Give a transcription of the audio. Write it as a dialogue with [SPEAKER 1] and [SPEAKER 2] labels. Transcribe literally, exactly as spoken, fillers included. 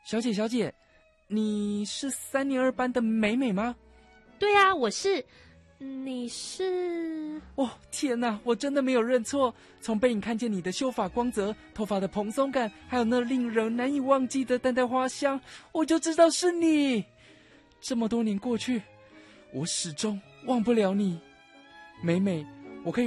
[SPEAKER 1] 小姐小姐，你是三年二班的美美吗？
[SPEAKER 2] 对啊，我是。你是？
[SPEAKER 1] 哦，天哪，我真的没有认错。从背影看见你的秀发光泽、头发的蓬松感，还有那令人难以忘记的淡淡花香，我就知道是你。这么多年过去，我始终忘不了你。美美，